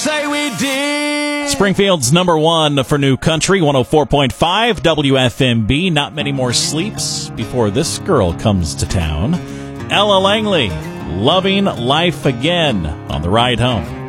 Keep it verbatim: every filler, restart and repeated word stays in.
say we did. Springfield's number one for new country, one oh four point five W F M B. Not many more sleeps before this girl comes to town. Ella Langley, Loving Life Again on the ride home.